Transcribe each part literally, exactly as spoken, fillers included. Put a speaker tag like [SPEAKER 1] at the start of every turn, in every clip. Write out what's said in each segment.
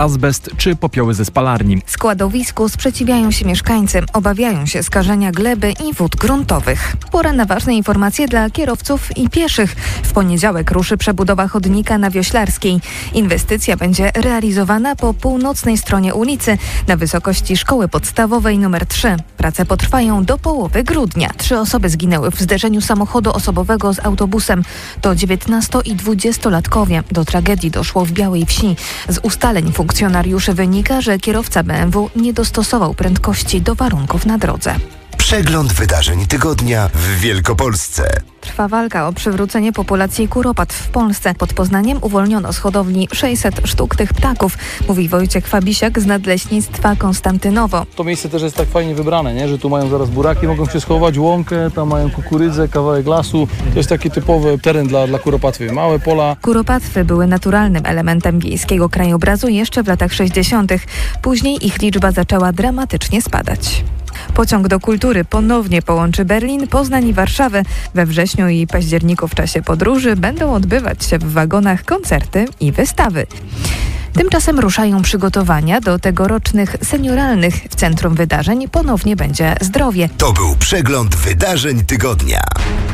[SPEAKER 1] azbest czy popioły ze spalarni.
[SPEAKER 2] Składowisku sprzeciwiają się mieszkańcy, obawiają się skażenia gleby i wód gruntowych. Pora na ważne informacje dla kierowców i pieszych. W poniedziałek ruszy przebudowa chodnika na Wioślarskiej. Inwestycja będzie realizowana po północnej stronie ulicy na wysokości szkoły podstawowej numer trzy. Prace potrwają do połowy grudnia. Trzy osoby zginęły w zderzeniu samochodu osobowego z autobusem. To dziewiętnasto- i dwudziestolatkowie. Do tragedii doszło w Białej Wsi. Z ustaleń funkcjonariuszy wynika, że kierowca B M W nie dostosował prędkości do warunków na drodze.
[SPEAKER 3] Przegląd wydarzeń tygodnia w Wielkopolsce.
[SPEAKER 2] Trwa walka o przywrócenie populacji kuropatw w Polsce. Pod Poznaniem uwolniono z hodowli sześćset sztuk tych ptaków, mówi Wojciech Fabisiak z Nadleśnictwa Konstantynowo.
[SPEAKER 4] To miejsce też jest tak fajnie wybrane, nie? Że tu mają zaraz buraki, mogą się schować, łąkę, tam mają kukurydzę, kawałek lasu. To jest taki typowy teren dla, dla kuropatwy. Małe pola.
[SPEAKER 2] Kuropatwy były naturalnym elementem wiejskiego krajobrazu jeszcze w latach sześćdziesiątych. Później ich liczba zaczęła dramatycznie spadać. Pociąg do kultury ponownie połączy Berlin, Poznań i Warszawę. We wrześniu i październiku w czasie podróży będą odbywać się w wagonach koncerty i wystawy. Tymczasem ruszają przygotowania do tegorocznych senioralnych. W centrum wydarzeń ponownie będzie zdrowie.
[SPEAKER 3] To był przegląd wydarzeń tygodnia.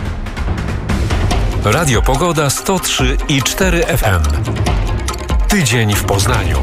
[SPEAKER 5] Radio Pogoda sto trzy i cztery F M. Tydzień w Poznaniu.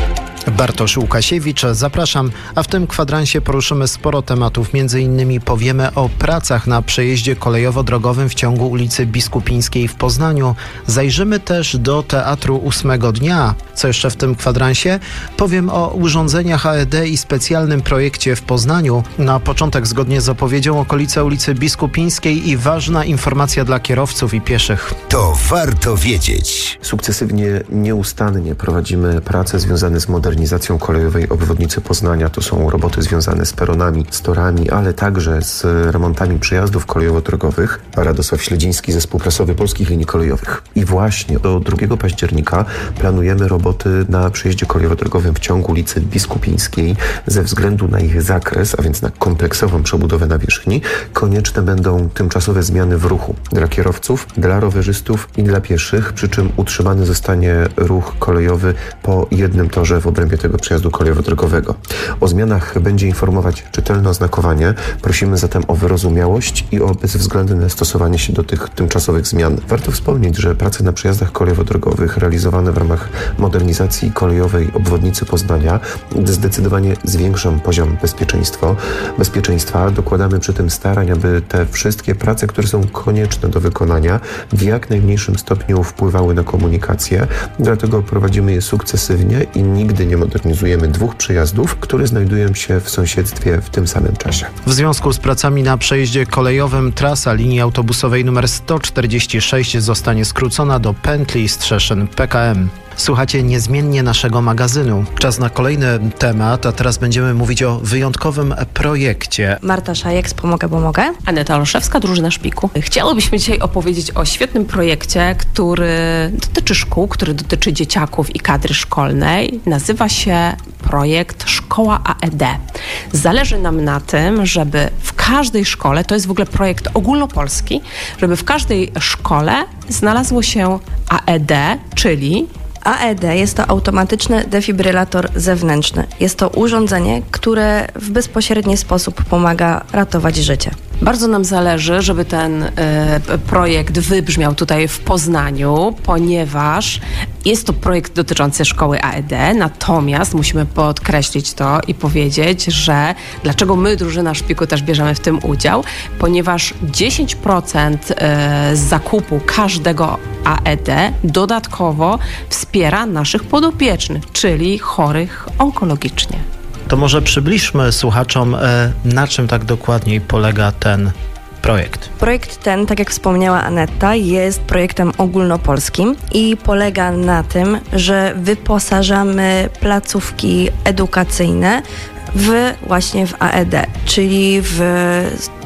[SPEAKER 6] Bartosz Łukasiewicz, zapraszam, a w tym kwadransie poruszymy sporo tematów. Między innymi powiemy o pracach na przejeździe kolejowo-drogowym w ciągu ulicy Biskupińskiej w Poznaniu. Zajrzymy też do Teatru Ósmego Dnia. Co jeszcze w tym kwadransie? Powiem o urządzeniach A E D i specjalnym projekcie w Poznaniu. Na początek, zgodnie z zapowiedzią, okolice ulicy Biskupińskiej i ważna informacja dla kierowców i pieszych.
[SPEAKER 3] To warto wiedzieć.
[SPEAKER 7] Sukcesywnie, nieustannie prowadzimy prace związane z modernizacją modernizacją kolejowej obwodnicy Poznania. To są roboty związane z peronami, z torami, ale także z remontami przejazdów kolejowo-drogowych. Radosław Śledziński, zespół prasowy Polskich Linii Kolejowych. I właśnie do drugiego października planujemy roboty na przejeździe kolejowo-drogowym w ciągu ulicy Biskupińskiej. Ze względu na ich zakres, a więc na kompleksową przebudowę nawierzchni, konieczne będą tymczasowe zmiany w ruchu dla kierowców, dla rowerzystów i dla pieszych, przy czym utrzymany zostanie ruch kolejowy po jednym torze w obrębie tego przejazdu kolejowo-drogowego. O zmianach będzie informować czytelne oznakowanie. Prosimy zatem o wyrozumiałość i o bezwzględne stosowanie się do tych tymczasowych zmian. Warto wspomnieć, że prace na przejazdach kolejowo-drogowych realizowane w ramach modernizacji kolejowej obwodnicy Poznania zdecydowanie zwiększą poziom bezpieczeństwa. bezpieczeństwa. Dokładamy przy tym starań, aby te wszystkie prace, które są konieczne do wykonania, w jak najmniejszym stopniu wpływały na komunikację. Dlatego prowadzimy je sukcesywnie i nigdy nie modernizujemy dwóch przejazdów, które znajdują się w sąsiedztwie w tym samym czasie.
[SPEAKER 6] W związku z pracami na przejeździe kolejowym trasa linii autobusowej numer sto czterdzieści sześć zostanie skrócona do pętli Strzeszyn P K M. Słuchacie niezmiennie naszego magazynu. Czas na kolejny temat, a teraz będziemy mówić o wyjątkowym projekcie.
[SPEAKER 8] Marta Szajek z Pomogę, bo mogę.
[SPEAKER 9] Aneta Olszewska, drużyna Szpiku. Chciałobyśmy dzisiaj opowiedzieć o świetnym projekcie, który dotyczy szkół, który dotyczy dzieciaków i kadry szkolnej. Nazywa się projekt Szkoła A E D. Zależy nam na tym, żeby w każdej szkole, to jest w ogóle projekt ogólnopolski, żeby w każdej szkole znalazło się A E D, czyli
[SPEAKER 8] A E D jest to automatyczny defibrylator zewnętrzny. Jest to urządzenie, które w bezpośredni sposób pomaga ratować życie.
[SPEAKER 9] Bardzo nam zależy, żeby ten y, projekt wybrzmiał tutaj w Poznaniu, ponieważ jest to projekt dotyczący szkoły A E D, natomiast musimy podkreślić to i powiedzieć, że dlaczego my, drużyna Szpiku, też bierzemy w tym udział, ponieważ dziesięć procent y, z zakupu każdego A E D dodatkowo wspiera naszych podopiecznych, czyli chorych onkologicznie.
[SPEAKER 6] To może przybliżmy słuchaczom, na czym tak dokładniej polega ten projekt.
[SPEAKER 8] Projekt ten, tak jak wspomniała Aneta, jest projektem ogólnopolskim i polega na tym, że wyposażamy placówki edukacyjne w właśnie w A E D, czyli w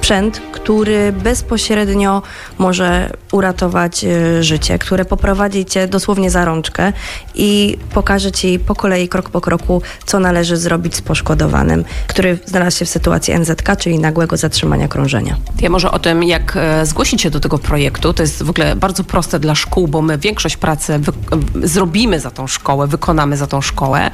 [SPEAKER 8] sprzęt, który bezpośrednio może uratować y, życie, które poprowadzi cię dosłownie za rączkę i pokaże ci po kolei, krok po kroku, co należy zrobić z poszkodowanym, który znalazł się w sytuacji N Z K, czyli nagłego zatrzymania krążenia.
[SPEAKER 9] Ja może o tym, jak e, zgłosić się do tego projektu. To jest w ogóle bardzo proste dla szkół, bo my większość pracy wy, e, zrobimy za tą szkołę, wykonamy za tą szkołę.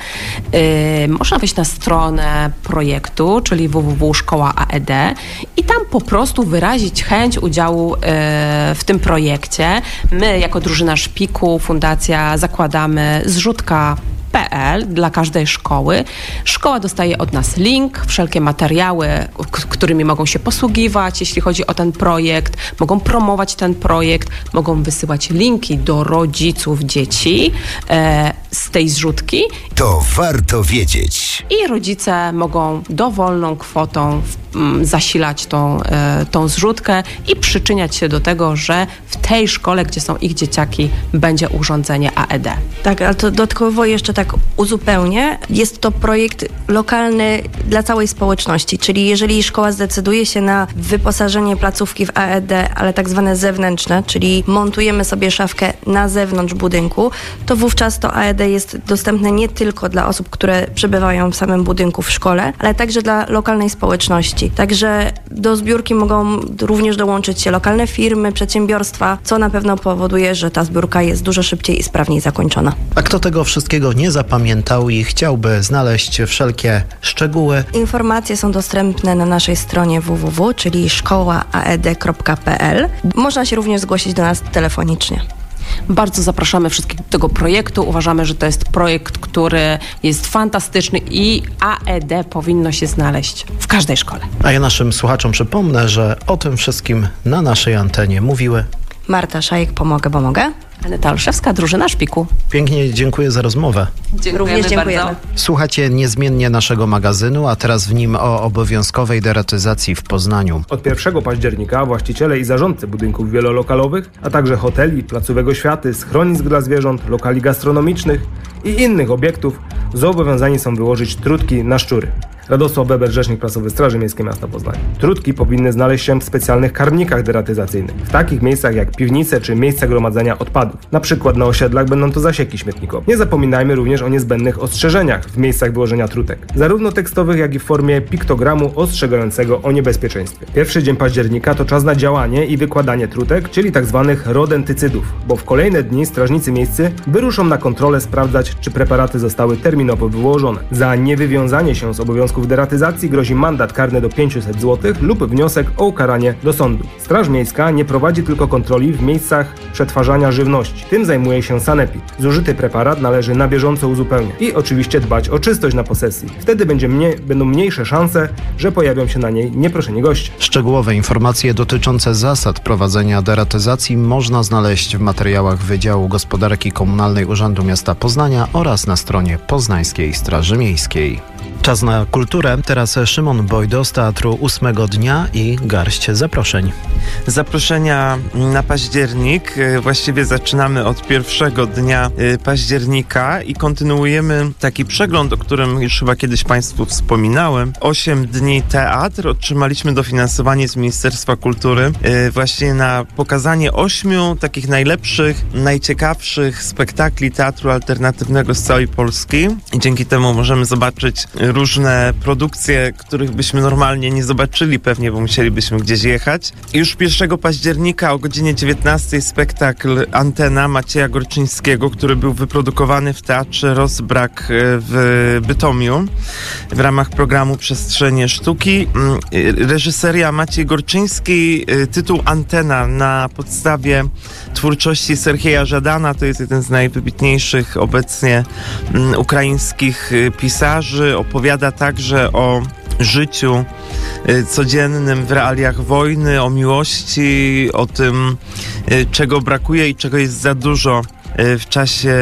[SPEAKER 9] E, można wejść na stronę projektu, czyli w w w kropka szkoła a e d i tam po prostu wyrazić chęć udziału e, w tym projekcie. My jako drużyna Szpiku, fundacja, zakładamy zrzutka kropka p l dla każdej szkoły. Szkoła dostaje od nas link, wszelkie materiały, k- którymi mogą się posługiwać, jeśli chodzi o ten projekt, mogą promować ten projekt, mogą wysyłać linki do rodziców dzieci e, z tej zrzutki.
[SPEAKER 3] To warto wiedzieć.
[SPEAKER 9] I rodzice mogą dowolną kwotą m, zasilać tą, e, tą zrzutkę i przyczyniać się do tego, że w tej szkole, gdzie są ich dzieciaki, będzie urządzenie A E D.
[SPEAKER 8] Tak, ale to dodatkowo jeszcze tak uzupełnię. Jest to projekt lokalny dla całej społeczności, czyli jeżeli szkoła zdecyduje się na wyposażenie placówki w A E D, ale tak zwane zewnętrzne, czyli montujemy sobie szafkę na zewnątrz budynku, to wówczas to A E D jest dostępne nie tylko dla osób, które przebywają w samym budynku w szkole, ale także dla lokalnej społeczności. Także do zbiórki mogą również dołączyć się lokalne firmy, przedsiębiorstwa, co na pewno powoduje, że ta zbiórka jest dużo szybciej i sprawniej zakończona.
[SPEAKER 6] A kto tego wszystkiego nie zapamiętał i chciałby znaleźć wszelkie szczegóły?
[SPEAKER 8] Informacje są dostępne na naszej stronie w w w, czyli szkoła a e d kropka p l. Można się również zgłosić do nas telefonicznie.
[SPEAKER 9] Bardzo zapraszamy wszystkich do tego projektu. Uważamy, że to jest projekt, który jest fantastyczny i A E D powinno się znaleźć w każdej szkole.
[SPEAKER 6] A ja naszym słuchaczom przypomnę, że o tym wszystkim na naszej antenie mówiły
[SPEAKER 8] Marta Szajek, pomogę, pomogę.
[SPEAKER 9] Aneta Olszewska, drużyna Szpiku.
[SPEAKER 6] Pięknie dziękuję za rozmowę.
[SPEAKER 9] Dziękujemy
[SPEAKER 8] Również dziękujemy.
[SPEAKER 9] bardzo.
[SPEAKER 6] Słuchacie niezmiennie naszego magazynu, a teraz w nim o obowiązkowej deratyzacji w Poznaniu.
[SPEAKER 10] Od pierwszego października właściciele i zarządcy budynków wielolokalowych, a także hoteli, placówek oświaty, schronisk dla zwierząt, lokali gastronomicznych i innych obiektów zobowiązani są wyłożyć trutki na szczury. Radosław Weber, rzecznik prasowy Straży Miejskiej Miasta Poznania. Trutki powinny znaleźć się w specjalnych karmnikach deratyzacyjnych, w takich miejscach jak piwnice czy miejsca gromadzenia odpadów. Na przykład na osiedlach będą to zasieki śmietnikowe. Nie zapominajmy również o niezbędnych ostrzeżeniach w miejscach wyłożenia trutek, zarówno tekstowych, jak i w formie piktogramu ostrzegającego o niebezpieczeństwie. Pierwszy dzień października to czas na działanie i wykładanie trutek, czyli tzw. rodentycydów, bo w kolejne dni strażnicy miejscy wyruszą na kontrolę sprawdzać, czy preparaty zostały terminowo wyłożone. Za niewywiązanie się z obowiązków deratyzacji grozi mandat karny do pięćset złotych lub wniosek o ukaranie do sądu. Straż Miejska nie prowadzi tylko kontroli w miejscach przetwarzania żywności. Tym zajmuje się sanepid. Zużyty preparat należy na bieżąco uzupełniać i oczywiście dbać o czystość na posesji. Wtedy będzie mnie, będą mniejsze szanse, że pojawią się na niej nieproszeni goście.
[SPEAKER 6] Szczegółowe informacje dotyczące zasad prowadzenia deratyzacji można znaleźć w materiałach Wydziału Gospodarki Komunalnej Urzędu Miasta Poznania oraz na stronie Poznańskiej Straży Miejskiej. Czas na kulturę. Teraz Szymon Bojdo z Teatru Ósmego Dnia i garść zaproszeń.
[SPEAKER 11] Zaproszenia na październik. Właściwie zaczynamy od pierwszego dnia października i kontynuujemy taki przegląd, o którym już chyba kiedyś Państwu wspominałem. Osiem dni teatr. Otrzymaliśmy dofinansowanie z Ministerstwa Kultury właśnie na pokazanie ośmiu takich najlepszych, najciekawszych spektakli teatru alternatywnego z całej Polski. I dzięki temu możemy zobaczyć różne produkcje, których byśmy normalnie nie zobaczyli pewnie, bo musielibyśmy gdzieś jechać. I już pierwszego października o godzinie dziewiętnastej spektakl Antena Macieja Gorczyńskiego, który był wyprodukowany w Teatrze Rozbrak w Bytomiu w ramach programu Przestrzenie Sztuki. Reżyseria Maciej Gorczyński, tytuł Antena na podstawie twórczości Serhieja Żadana, to jest jeden z najwybitniejszych obecnie ukraińskich pisarzy. Opowiada także o życiu codziennym w realiach wojny, o miłości, o tym, czego brakuje i czego jest za dużo w czasie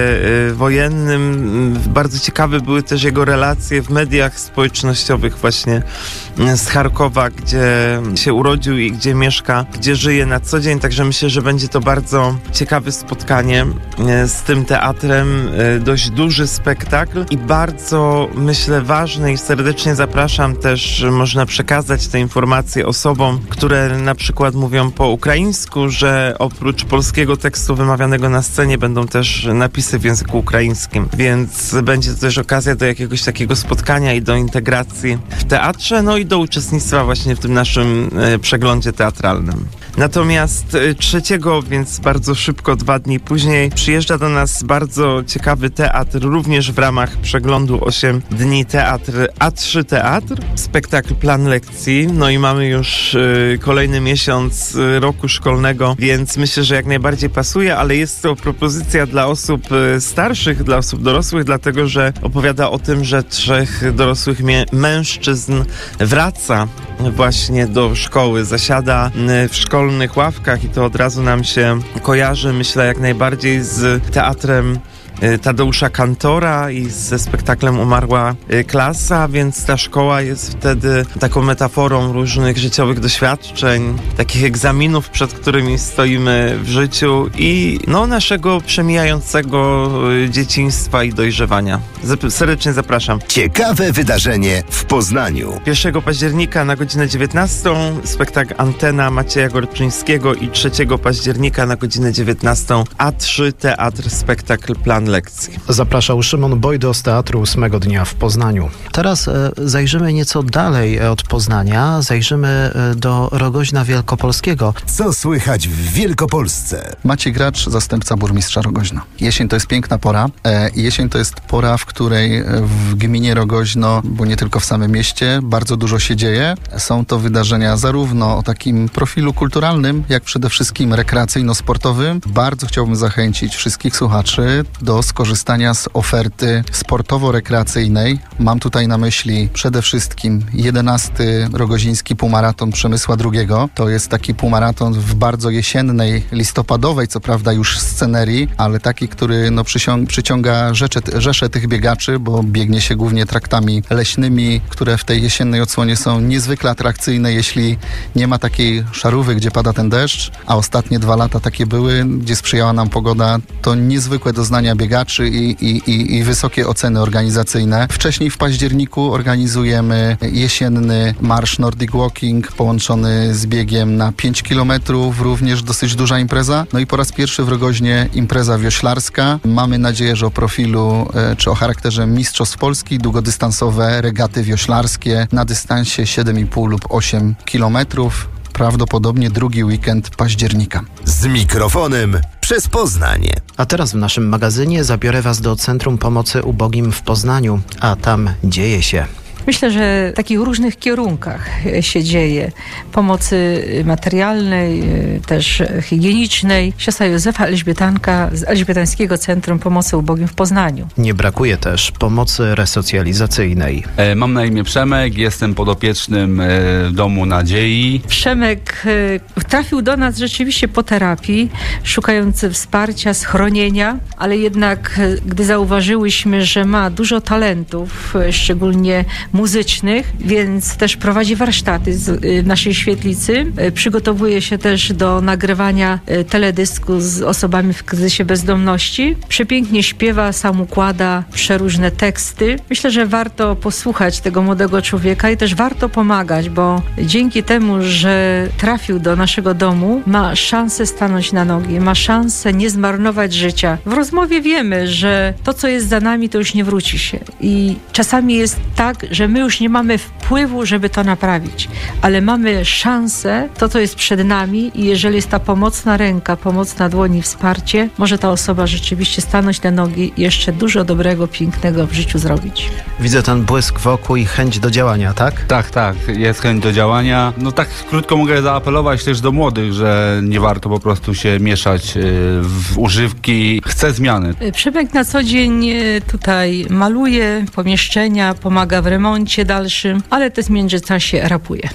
[SPEAKER 11] wojennym. Bardzo ciekawe były też jego relacje w mediach społecznościowych właśnie z Charkowa, gdzie się urodził i gdzie mieszka, gdzie żyje na co dzień. Także myślę, że będzie to bardzo ciekawe spotkanie z tym teatrem. Dość duży spektakl i bardzo, myślę, ważny i serdecznie zapraszam też, można przekazać te informacje osobom, które na przykład mówią po ukraińsku, że oprócz polskiego tekstu wymawianego na scenie będą też napisy w języku ukraińskim, więc będzie to też okazja do jakiegoś takiego spotkania i do integracji w teatrze, no i do uczestnictwa właśnie w tym naszym e, przeglądzie teatralnym. Natomiast trzeciego, więc bardzo szybko, dwa dni później, przyjeżdża do nas bardzo ciekawy teatr, również w ramach przeglądu osiem dni teatr, A trzy Teatr, spektakl Plan Lekcji, no i mamy już y, kolejny miesiąc y, roku szkolnego, więc myślę, że jak najbardziej pasuje, ale jest to propozycja dla osób y, starszych, dla osób dorosłych, dlatego, że opowiada o tym, że trzech dorosłych mie- mężczyzn wraca właśnie do szkoły, zasiada y, w szkolnych ławkach i to od razu nam się kojarzy, myślę, jak najbardziej z teatrem Tadeusza Kantora i ze spektaklem Umarła klasa, więc ta szkoła jest wtedy taką metaforą różnych życiowych doświadczeń, takich egzaminów, przed którymi stoimy w życiu i no, naszego przemijającego dzieciństwa i dojrzewania. Serdecznie zapraszam.
[SPEAKER 3] Ciekawe wydarzenie w Poznaniu.
[SPEAKER 11] pierwszego października na godzinę dziewiętnastą spektakl Antena Macieja Gorczyńskiego i trzeciego października na godzinę dziewiętnastą A trzy Teatr, spektakl Plan Lekcji.
[SPEAKER 6] Zapraszał Szymon Bojdo z Teatru ósmego dnia w Poznaniu. Teraz e, zajrzymy nieco dalej od Poznania. Zajrzymy e, do Rogoźna Wielkopolskiego.
[SPEAKER 3] Co słychać w Wielkopolsce?
[SPEAKER 12] Maciej Gracz, zastępca burmistrza Rogoźna. Jesień to jest piękna pora. E, jesień to jest pora, w której w gminie Rogoźno, bo nie tylko w samym mieście, bardzo dużo się dzieje. Są to wydarzenia zarówno o takim profilu kulturalnym, jak przede wszystkim rekreacyjno-sportowym. Bardzo chciałbym zachęcić wszystkich słuchaczy do skorzystania z oferty sportowo-rekreacyjnej. Mam tutaj na myśli przede wszystkim jedenasty Rogoziński Półmaraton Przemysła drugiego. To jest taki półmaraton w bardzo jesiennej, listopadowej, co prawda już scenerii, ale taki, który no, przyciąga, przyciąga rzecze, rzesze tych biegaczy, bo biegnie się głównie traktami leśnymi, które w tej jesiennej odsłonie są niezwykle atrakcyjne, jeśli nie ma takiej szarówy, gdzie pada ten deszcz, a ostatnie dwa lata takie były, gdzie sprzyjała nam pogoda, to niezwykłe doznania biegaczy i, i, i, i wysokie oceny organizacyjne. Wcześniej w październiku organizujemy jesienny marsz Nordic Walking połączony z biegiem na pięć kilometrów, również dosyć duża impreza. No i po raz pierwszy w Rogoźnie impreza wioślarska. Mamy nadzieję, że o profilu czy o charakterze mistrzostw Polski, długodystansowe regaty wioślarskie na dystansie siedem i pół lub osiem kilometrów. Prawdopodobnie drugi weekend października.
[SPEAKER 3] Z mikrofonem przez Poznanie.
[SPEAKER 6] A teraz w naszym magazynie zabiorę Was do Centrum Pomocy Ubogim w Poznaniu, a tam dzieje się.
[SPEAKER 13] Myślę, że w takich różnych kierunkach się dzieje. Pomocy materialnej, też higienicznej. Siostra Józefa Elżbietanka z Elżbietańskiego Centrum Pomocy Ubogim w Poznaniu.
[SPEAKER 6] Nie brakuje też pomocy resocjalizacyjnej.
[SPEAKER 14] E, mam na imię Przemek, jestem podopiecznym e, Domu Nadziei.
[SPEAKER 13] Przemek e, trafił do nas rzeczywiście po terapii, szukając wsparcia, schronienia, ale jednak e, gdy zauważyłyśmy, że ma dużo talentów, e, szczególnie muzycznych, więc też prowadzi warsztaty z, y, w naszej świetlicy. Y, przygotowuje się też do nagrywania y, teledysku z osobami w kryzysie bezdomności. Przepięknie śpiewa, sam układa przeróżne teksty. Myślę, że warto posłuchać tego młodego człowieka i też warto pomagać, bo dzięki temu, że trafił do naszego domu, ma szansę stanąć na nogi, ma szansę nie zmarnować życia. W rozmowie wiemy, że to, co jest za nami, to już nie wróci się. I czasami jest tak, że my już nie mamy wpływu, żeby to naprawić, ale mamy szansę, to co jest przed nami i jeżeli jest ta pomocna ręka, pomocna dłoń i wsparcie, może ta osoba rzeczywiście stanąć na nogi i jeszcze dużo dobrego, pięknego w życiu zrobić.
[SPEAKER 6] Widzę ten błysk wokół i chęć do działania, tak?
[SPEAKER 14] Tak, tak, jest chęć do działania. No tak krótko mogę zaapelować też do młodych, że nie warto po prostu się mieszać w używki. Chcę zmiany.
[SPEAKER 13] Przemek na co dzień tutaj maluje pomieszczenia, pomaga w remoncie dalszym, ale też w międzyczasie rapuje.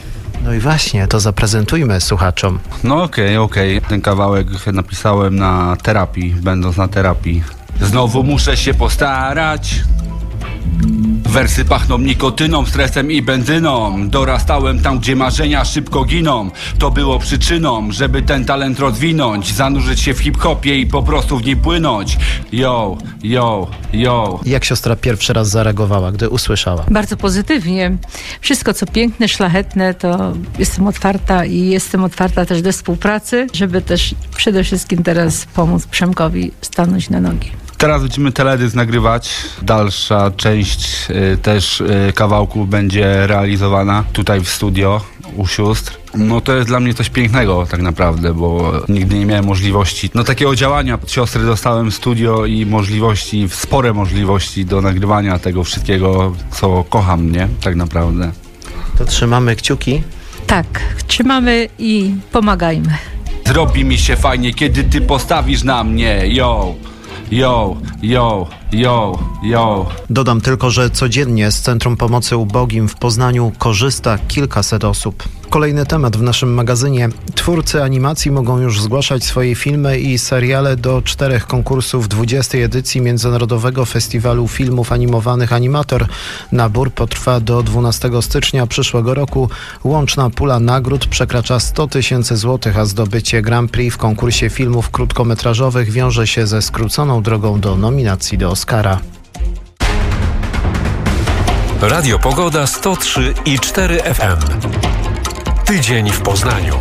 [SPEAKER 6] No i właśnie, to zaprezentujmy słuchaczom.
[SPEAKER 14] No okej, okay, okej. Okay. Ten kawałek napisałem na terapii, będąc na terapii. Znowu muszę się postarać. Wersy pachną nikotyną, stresem i benzyną. Dorastałem tam, gdzie marzenia szybko giną. To było przyczyną, żeby ten talent rozwinąć. Zanurzyć się w hip-hopie i po prostu w niej płynąć. Yo, yo, yo.
[SPEAKER 6] Jak siostra pierwszy raz zareagowała, gdy usłyszała?
[SPEAKER 13] Bardzo pozytywnie. Wszystko, co piękne, szlachetne, to jestem otwarta i jestem otwarta też do współpracy, żeby też przede wszystkim teraz pomóc Przemkowi stanąć na nogi.
[SPEAKER 14] Teraz będziemy teledysk nagrywać. Dalsza część y, też y, kawałków będzie realizowana tutaj w studio u sióstr. No to jest dla mnie coś pięknego tak naprawdę, bo nigdy nie miałem możliwości no takiego działania. Od siostry dostałem studio i możliwości, spore możliwości do nagrywania tego wszystkiego, co kocham, nie? Tak naprawdę.
[SPEAKER 6] To trzymamy kciuki.
[SPEAKER 13] Tak, trzymamy i pomagajmy.
[SPEAKER 14] Zrobi mi się fajnie, kiedy ty postawisz na mnie, yo. Yo, yo, yo, yo.
[SPEAKER 6] Dodam tylko, że codziennie z Centrum Pomocy Ubogim w Poznaniu korzysta kilkaset osób. Kolejny temat w naszym magazynie. Twórcy animacji mogą już zgłaszać swoje filmy i seriale do czterech konkursów dwudziestej edycji Międzynarodowego Festiwalu Filmów Animowanych Animator. Nabór potrwa do dwunastego stycznia przyszłego roku. Łączna pula nagród przekracza sto tysięcy złotych, a zdobycie Grand Prix w konkursie filmów krótkometrażowych wiąże się ze skróconą drogą do nominacji do Oscara.
[SPEAKER 5] Radio Pogoda sto trzy i cztery F M. Tydzień w Poznaniu.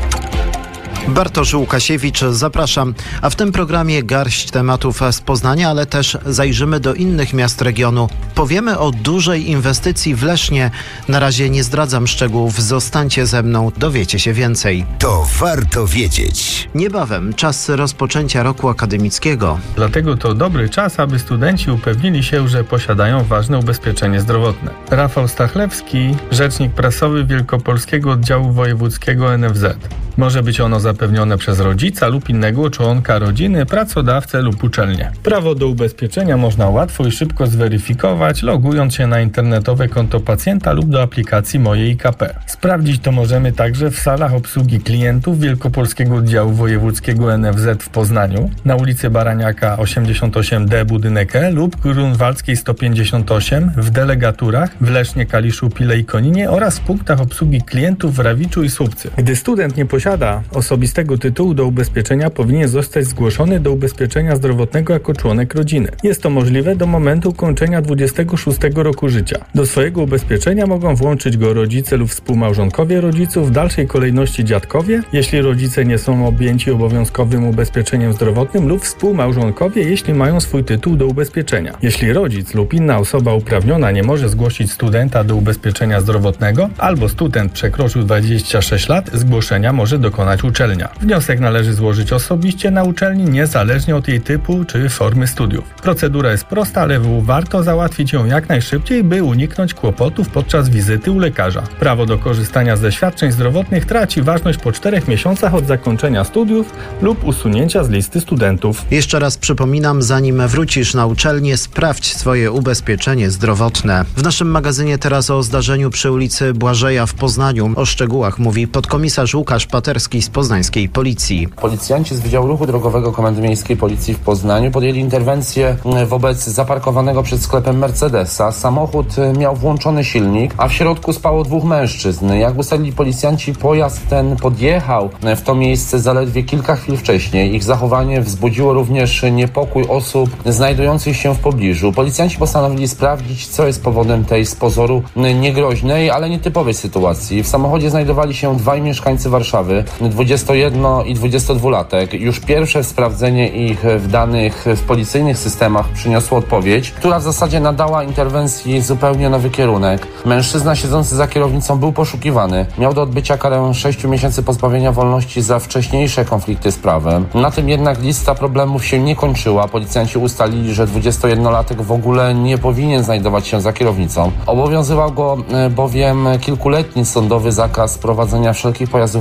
[SPEAKER 6] Bartosz Łukasiewicz, zapraszam. A w tym programie garść tematów z Poznania, ale też zajrzymy do innych miast regionu. Powiemy o dużej inwestycji w Lesznie. Na razie nie zdradzam szczegółów. Zostańcie ze mną, dowiecie się więcej.
[SPEAKER 3] To warto wiedzieć.
[SPEAKER 6] Niebawem czas rozpoczęcia roku akademickiego.
[SPEAKER 15] Dlatego to dobry czas, aby studenci upewnili się, że posiadają ważne ubezpieczenie zdrowotne. Rafał Stachlewski, rzecznik prasowy Wielkopolskiego Oddziału Wojewódzkiego N F Z. Może być ono zapewnione przez rodzica lub innego członka rodziny, pracodawcę lub uczelnię. Prawo do ubezpieczenia można łatwo i szybko zweryfikować, logując się na internetowe konto pacjenta lub do aplikacji Moje I K P. Sprawdzić to możemy także w salach obsługi klientów Wielkopolskiego Oddziału Wojewódzkiego N F Z w Poznaniu, na ulicy Baraniaka osiemdziesiąt osiem D budynek E lub Grunwaldzkiej sto pięćdziesiąt osiem w delegaturach w Lesznie, Kaliszu, Pile i Koninie oraz w punktach obsługi klientów w Rawiczu i Słupcy. Gdy student nie posiada osobistego tytułu do ubezpieczenia, powinien zostać zgłoszony do ubezpieczenia zdrowotnego jako członek rodziny. Jest to możliwe do momentu ukończenia dwudziestego szóstego roku życia. Do swojego ubezpieczenia mogą włączyć go rodzice lub współmałżonkowie rodziców, w dalszej kolejności dziadkowie, jeśli rodzice nie są objęci obowiązkowym ubezpieczeniem zdrowotnym, lub współmałżonkowie, jeśli mają swój tytuł do ubezpieczenia. Jeśli rodzic lub inna osoba uprawniona nie może zgłosić studenta do ubezpieczenia zdrowotnego, albo student przekroczył dwadzieścia sześć lat, zgłoszenia może dokonać uczelnia. Wniosek należy złożyć osobiście na uczelni, niezależnie od jej typu czy formy studiów. Procedura jest prosta, ale warto załatwić ją jak najszybciej, by uniknąć kłopotów podczas wizyty u lekarza. Prawo do korzystania ze świadczeń zdrowotnych traci ważność po czterech miesiącach od zakończenia studiów lub usunięcia z listy studentów.
[SPEAKER 6] Jeszcze raz przypominam, zanim wrócisz na uczelnię, sprawdź swoje ubezpieczenie zdrowotne. W naszym magazynie teraz o zdarzeniu przy ulicy Błażeja w Poznaniu. O szczegółach mówi podkomisarz Łukasz Paterski z poznańskiej policji.
[SPEAKER 16] Policjanci z Wydziału Ruchu Drogowego Komendy Miejskiej Policji w Poznaniu podjęli interwencję wobec zaparkowanego przed sklepem Mercedesa. Samochód miał włączony silnik, a w środku spało dwóch mężczyzn. Jak ustalili policjanci, pojazd ten podjechał w to miejsce zaledwie kilka chwil wcześniej. Ich zachowanie wzbudziło również niepokój osób znajdujących się w pobliżu. Policjanci postanowili sprawdzić, co jest powodem tej z pozoru niegroźnej, ale nietypowej sytuacji. W samochodzie znajdowali się dwaj mieszkańcy Warszawy, dwudziestojedno- i dwudziestodwulatek. Już pierwsze sprawdzenie ich w danych w policyjnych systemach przyniosło odpowiedź, która w zasadzie nadała interwencji zupełnie nowy kierunek. Mężczyzna siedzący za kierownicą był poszukiwany. Miał do odbycia karę sześciu miesięcy pozbawienia wolności za wcześniejsze konflikty z prawem. Na tym jednak lista problemów się nie kończyła. Policjanci ustalili, że dwudziestojednolatek w ogóle nie powinien znajdować się za kierownicą. Obowiązywał go bowiem kilkuletni sądowy zakaz prowadzenia wszelkich pojazdów mechanicznych.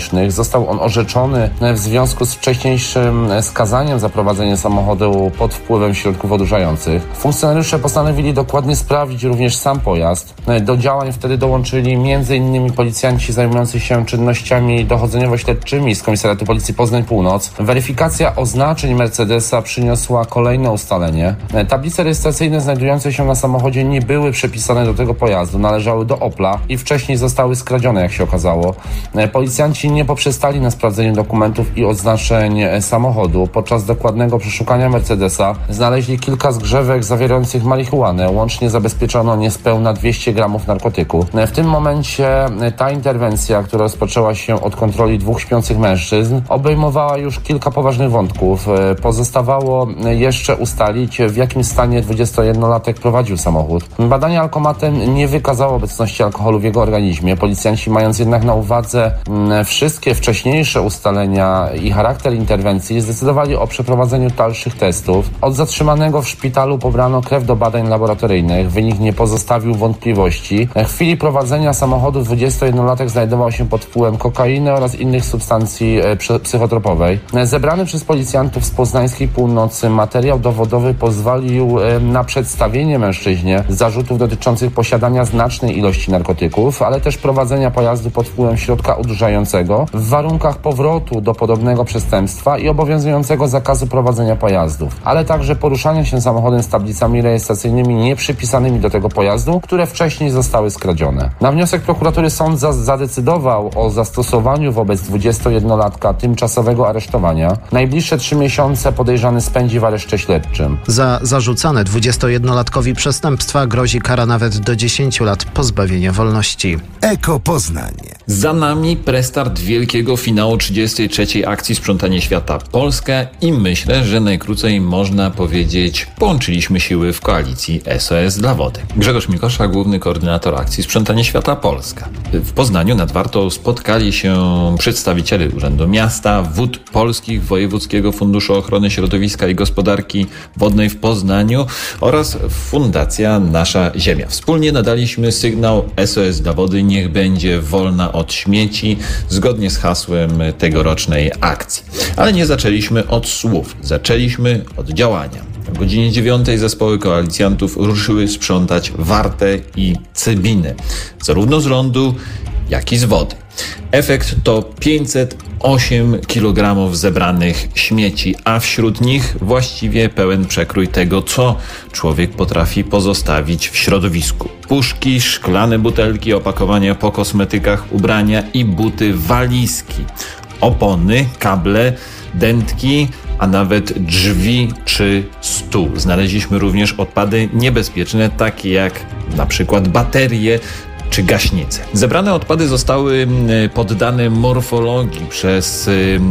[SPEAKER 16] elektronicznych. Został on orzeczony w związku z wcześniejszym skazaniem za prowadzenie samochodu pod wpływem środków odurzających. Funkcjonariusze postanowili dokładnie sprawdzić również sam pojazd. Do działań wtedy dołączyli między innymi policjanci zajmujący się czynnościami dochodzeniowo-śledczymi z Komisariatu Policji Poznań Północ. Weryfikacja oznaczeń Mercedesa przyniosła kolejne ustalenie. Tablice rejestracyjne znajdujące się na samochodzie nie były przypisane do tego pojazdu, należały do Opla i wcześniej zostały skradzione, jak się okazało. Policjanci nie poprzestali na sprawdzeniu dokumentów i oznaczeń samochodu. Podczas dokładnego przeszukania Mercedesa znaleźli kilka zgrzewek zawierających marihuanę. Łącznie zabezpieczono niespełna dwieście gramów narkotyku. W tym momencie ta interwencja, która rozpoczęła się od kontroli dwóch śpiących mężczyzn, obejmowała już kilka poważnych wątków. Pozostawało jeszcze ustalić, w jakim stanie dwudziestojednolatek prowadził samochód. Badanie alkomatem nie wykazało obecności alkoholu w jego organizmie. Policjanci, mając jednak na uwadze wszystkie wcześniejsze ustalenia i charakter interwencji, zdecydowali o przeprowadzeniu dalszych testów. Od zatrzymanego w szpitalu pobrano krew do badań laboratoryjnych. Wynik nie pozostawił wątpliwości. W chwili prowadzenia samochodu dwudziestojednolatek znajdował się pod wpływem kokainy oraz innych substancji psychotropowej. Zebrany przez policjantów z poznańskiej północy materiał dowodowy pozwolił na przedstawienie mężczyźnie zarzutów dotyczących posiadania znacznej ilości narkotyków, ale też prowadzenia pojazdu pod wpływem środka odurzającego w warunkach powrotu do podobnego przestępstwa i obowiązującego zakazu prowadzenia pojazdów, ale także poruszania się samochodem z tablicami rejestracyjnymi nieprzypisanymi do tego pojazdu, które wcześniej zostały skradzione. Na wniosek prokuratury sąd za- zadecydował o zastosowaniu wobec dwudziestojednolatka tymczasowego aresztowania. Najbliższe trzy miesiące podejrzany spędzi w areszcie śledczym.
[SPEAKER 6] Za zarzucane dwudziestojednolatkowi przestępstwa grozi kara nawet do dziesięciu lat pozbawienia wolności.
[SPEAKER 3] Eko Poznań.
[SPEAKER 17] Za nami prestart wielkiego finału trzydziestej trzeciej akcji Sprzątanie Świata Polska i myślę, że najkrócej można powiedzieć, połączyliśmy siły w koalicji S O S dla Wody. Grzegorz Mikosza, główny koordynator akcji Sprzątanie Świata Polska. W Poznaniu nad Wartą spotkali się przedstawiciele Urzędu Miasta, Wód Polskich, Wojewódzkiego Funduszu Ochrony Środowiska i Gospodarki Wodnej w Poznaniu oraz Fundacja Nasza Ziemia. Wspólnie nadaliśmy sygnał S O S dla Wody niech będzie wolna od śmieci, zgodnie z hasłem tegorocznej akcji. Ale nie zaczęliśmy od słów, zaczęliśmy od działania. O godzinie dziewiątej zespoły koalicjantów ruszyły sprzątać Wartę i Cybinę, zarówno z lądu, jak i z wody. Efekt to pięćset osiem kilogramów zebranych śmieci, a wśród nich właściwie pełen przekrój tego, co człowiek potrafi pozostawić w środowisku. Puszki, szklane butelki, opakowania po kosmetykach, ubrania i buty, walizki, opony, kable, dętki, a nawet drzwi czy stół. Znaleźliśmy również odpady niebezpieczne, takie jak na przykład baterie czy gaśnice. Zebrane odpady zostały poddane morfologii przez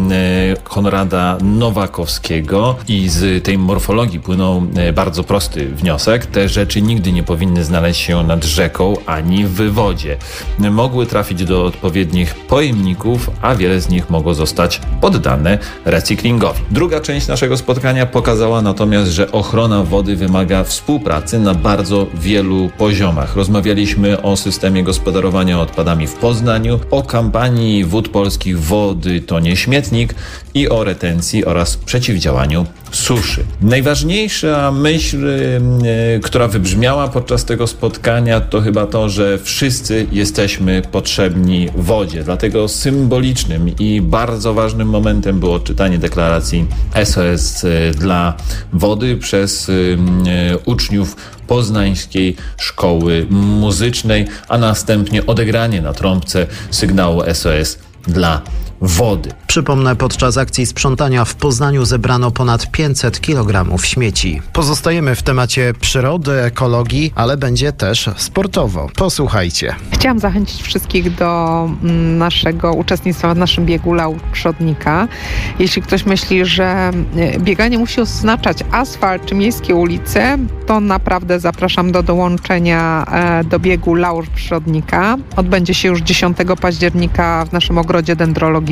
[SPEAKER 17] Konrada Nowakowskiego i z tej morfologii płynął bardzo prosty wniosek. Te rzeczy nigdy nie powinny znaleźć się nad rzeką ani w wodzie. Mogły trafić do odpowiednich pojemników, a wiele z nich mogło zostać poddane recyklingowi. Druga część naszego spotkania pokazała natomiast, że ochrona wody wymaga współpracy na bardzo wielu poziomach. Rozmawialiśmy o systemie gospodarowania odpadami w Poznaniu, o kampanii Wód Polskich Wody to nie śmietnik i o retencji oraz przeciwdziałaniu suszy. Najważniejsza myśl, yy, która wybrzmiała podczas tego spotkania, to chyba to, że wszyscy jesteśmy potrzebni wodzie. Dlatego symbolicznym i bardzo ważnym momentem było czytanie deklaracji S O S dla Wody przez yy, uczniów Poznańskiej Szkoły Muzycznej, a następnie odegranie na trąbce sygnału S O S dla Wody.
[SPEAKER 6] Przypomnę, podczas akcji sprzątania w Poznaniu zebrano ponad pięćset kilogramów śmieci. Pozostajemy w temacie przyrody, ekologii, ale będzie też sportowo. Posłuchajcie.
[SPEAKER 18] Chciałam zachęcić wszystkich do naszego uczestnictwa w naszym biegu Laur Przodnika. Jeśli ktoś myśli, że bieganie musi oznaczać asfalt czy miejskie ulice, to naprawdę zapraszam do dołączenia do biegu Laur Przodnika. Odbędzie się już dziesiątego października w naszym ogrodzie dendrologii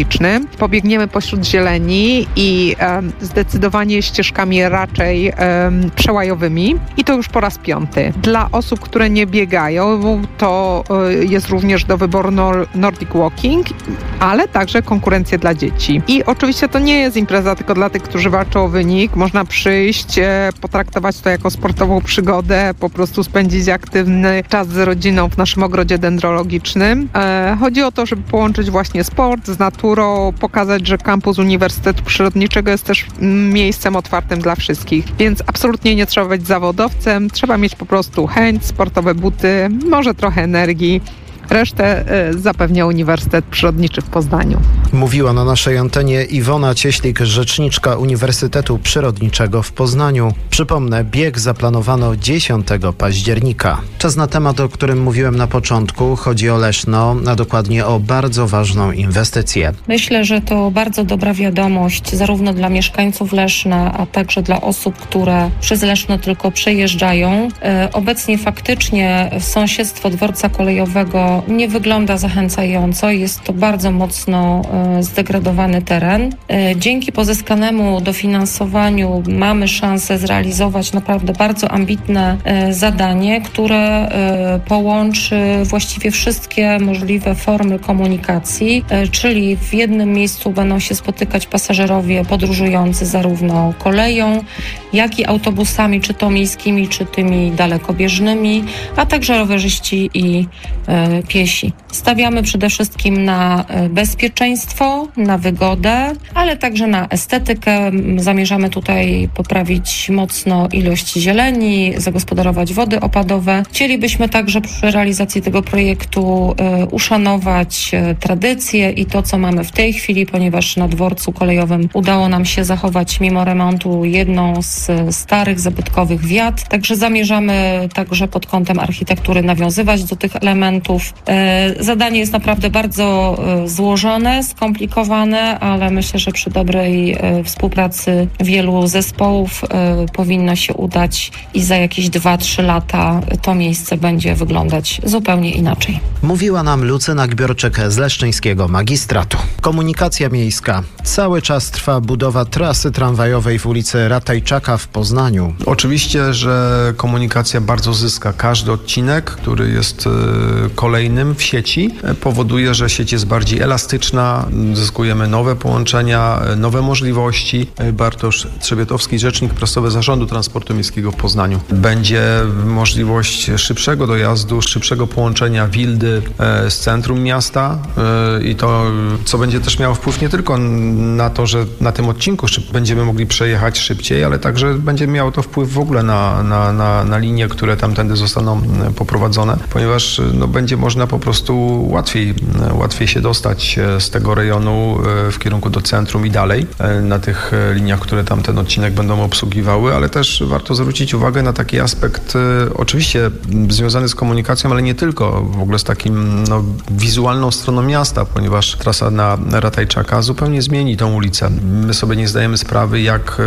[SPEAKER 18] ekologiczny. Pobiegniemy pośród zieleni i e, zdecydowanie ścieżkami raczej e, przełajowymi i to już po raz piąty. Dla osób, które nie biegają, to e, jest również do wyboru nor- Nordic Walking, ale także konkurencje dla dzieci. I oczywiście to nie jest impreza tylko dla tych, którzy walczą o wynik. Można przyjść, e, potraktować to jako sportową przygodę, po prostu spędzić aktywny czas z rodziną w naszym ogrodzie dendrologicznym. E, chodzi o to, żeby połączyć właśnie sport z naturą, pokazać, że kampus Uniwersytetu Przyrodniczego jest też miejscem otwartym dla wszystkich. Więc absolutnie nie trzeba być zawodowcem, trzeba mieć po prostu chęć, sportowe buty, może trochę energii. Resztę zapewnia Uniwersytet Przyrodniczy w Poznaniu.
[SPEAKER 6] Mówiła na naszej antenie Iwona Cieślik, rzeczniczka Uniwersytetu Przyrodniczego w Poznaniu. Przypomnę, bieg zaplanowano dziesiątego października. Czas na temat, o którym mówiłem na początku. Chodzi o Leszno, a dokładnie o bardzo ważną inwestycję.
[SPEAKER 19] Myślę, że to bardzo dobra wiadomość zarówno dla mieszkańców Leszna, a także dla osób, które przez Leszno tylko przejeżdżają. Obecnie faktycznie sąsiedztwo dworca kolejowego nie wygląda zachęcająco. Jest to bardzo mocno e, zdegradowany teren. E, dzięki pozyskanemu dofinansowaniu mamy szansę zrealizować naprawdę bardzo ambitne e, zadanie, które e, połączy właściwie wszystkie możliwe formy komunikacji, e, czyli w jednym miejscu będą się spotykać pasażerowie podróżujący zarówno koleją, jak i autobusami, czy to miejskimi, czy tymi dalekobieżnymi, a także rowerzyści i e, piesi. Stawiamy przede wszystkim na bezpieczeństwo, na wygodę, ale także na estetykę. Zamierzamy tutaj poprawić mocno ilość zieleni, zagospodarować wody opadowe. Chcielibyśmy także przy realizacji tego projektu uszanować tradycje i to, co mamy w tej chwili, ponieważ na dworcu kolejowym udało nam się zachować mimo remontu jedną z starych, zabytkowych wiat. Także zamierzamy także pod kątem architektury nawiązywać do tych elementów. Zadanie jest naprawdę bardzo złożone, skomplikowane, ale myślę, że przy dobrej współpracy wielu zespołów powinno się udać i za jakieś dwa trzy lata to miejsce będzie wyglądać zupełnie inaczej.
[SPEAKER 6] Mówiła nam Lucyna Gbiorczyk z Leszczyńskiego Magistratu. Komunikacja miejska. Cały czas trwa budowa trasy tramwajowej w ulicy Ratajczaka w Poznaniu.
[SPEAKER 7] Oczywiście, że komunikacja bardzo zyska. Każdy odcinek, który jest kolejnym w sieci, powoduje, że sieć jest bardziej elastyczna, zyskujemy nowe połączenia, nowe możliwości. Bartosz Trzebiatowski, rzecznik prasowy Zarządu Transportu Miejskiego w Poznaniu. Będzie możliwość szybszego dojazdu, szybszego połączenia Wildy z centrum miasta i to, co będzie też miało wpływ nie tylko na to, że na tym odcinku będziemy mogli przejechać szybciej, ale także będzie miało to wpływ w ogóle na, na, na, na linie, które tamtędy zostaną poprowadzone, ponieważ no, będzie można po prostu łatwiej, łatwiej się dostać z tego rejonu w kierunku do centrum i dalej na tych liniach, które tamten odcinek będą obsługiwały, ale też warto zwrócić uwagę na taki aspekt oczywiście związany z komunikacją, ale nie tylko, w ogóle z takim no, wizualną stroną miasta, ponieważ trasa na Ratajczaka zupełnie zmieni tą ulicę. My sobie nie zdajemy sprawy, jak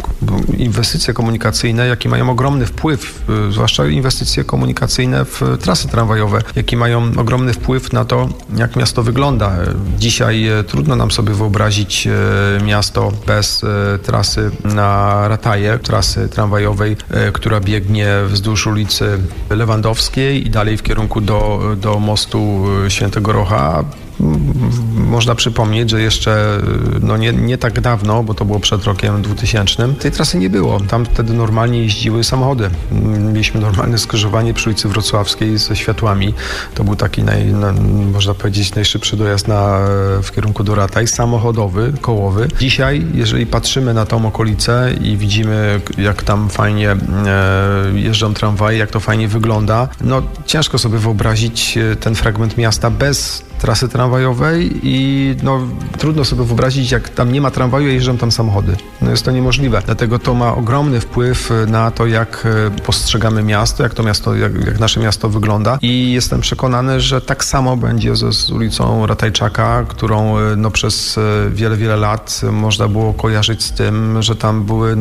[SPEAKER 7] inwestycje komunikacyjne, jakie mają ogromny wpływ, zwłaszcza inwestycje komunikacyjne w trasy tramwajowe, jaki mają ogromny wpływ na to, jak miasto wygląda. Dzisiaj trudno nam sobie wyobrazić miasto bez trasy na Rataje, trasy tramwajowej, która biegnie wzdłuż ulicy Lewandowskiej i dalej w kierunku do, do mostu Świętego Rocha. Można przypomnieć, że jeszcze no nie, nie tak dawno, bo to było przed rokiem dwutysięcznym, tej trasy nie było. Tam wtedy normalnie jeździły samochody. Mieliśmy normalne skrzyżowanie przy ulicy Wrocławskiej ze światłami. To był taki, naj, na, można powiedzieć, najszybszy dojazd na, w kierunku do Rataj, samochodowy, kołowy. Dzisiaj, jeżeli patrzymy na tą okolicę i widzimy, jak tam fajnie e, jeżdżą tramwaje, jak to fajnie wygląda, no ciężko sobie wyobrazić ten fragment miasta bez trasy tramwajowej i no, trudno sobie wyobrazić, jak tam nie ma tramwaju, a jeżdżą tam samochody. No jest to niemożliwe. Dlatego to ma ogromny wpływ na to, jak postrzegamy miasto, jak to miasto, jak, jak nasze miasto wygląda i jestem przekonany, że tak samo będzie z, z ulicą Ratajczaka, którą no, przez wiele, wiele lat można było kojarzyć z tym, że tam były no,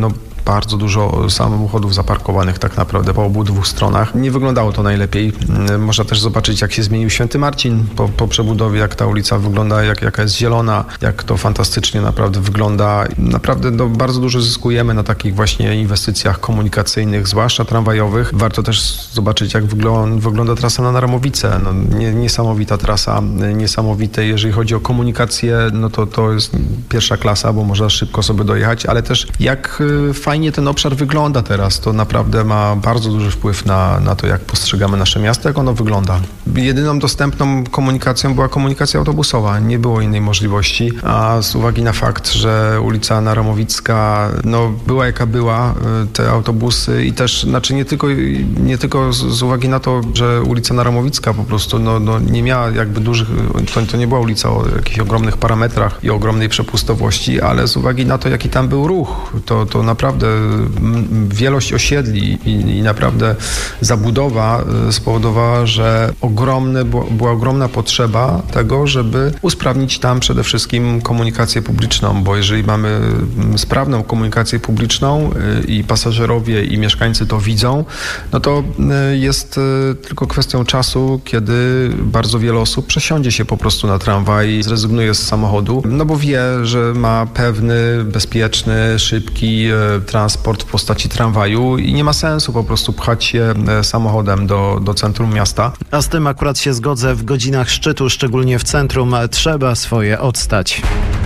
[SPEAKER 20] bardzo dużo samochodów zaparkowanych tak naprawdę po obu dwóch stronach. Nie wyglądało to najlepiej. Można też zobaczyć, jak się zmienił Święty Marcin po, po przebudowie, jak ta ulica wygląda, jak, jaka jest zielona, jak to fantastycznie naprawdę wygląda. Naprawdę no, bardzo dużo zyskujemy na takich właśnie inwestycjach komunikacyjnych, zwłaszcza tramwajowych. Warto też zobaczyć, jak wygląda, wygląda trasa na Naramowice. No, nie, niesamowita trasa, niesamowite. Jeżeli chodzi o komunikację, no to to jest pierwsza klasa, bo można szybko sobie dojechać, ale też jak fajnie ten obszar wygląda teraz, to naprawdę ma bardzo duży wpływ na, na to, jak postrzegamy nasze miasto, jak ono wygląda. Jedyną dostępną komunikacją była komunikacja autobusowa. Nie było innej możliwości, a z uwagi na fakt, że ulica Naramowicka no, była jaka była, te autobusy i też, znaczy nie tylko, nie tylko z, z uwagi na to, że ulica Naramowicka po prostu no, no, nie miała jakby dużych, to, to nie była ulica o jakichś ogromnych parametrach i ogromnej przepustowości, ale z uwagi na to, jaki tam był ruch, to, to naprawdę wielość osiedli i, i naprawdę zabudowa spowodowała, że ogromne, była ogromna potrzeba tego, żeby usprawnić tam przede wszystkim komunikację publiczną, bo jeżeli mamy sprawną komunikację publiczną i pasażerowie i mieszkańcy to widzą, no to jest tylko kwestią czasu, kiedy bardzo wiele osób przesiądzie się po prostu na tramwaj i zrezygnuje z samochodu, no bo wie, że ma pewny, bezpieczny, szybki transport w postaci tramwaju i nie ma sensu po prostu pchać się samochodem do, do centrum miasta.
[SPEAKER 6] A z tym akurat się zgodzę, w godzinach szczytu, szczególnie w centrum, trzeba swoje odstać.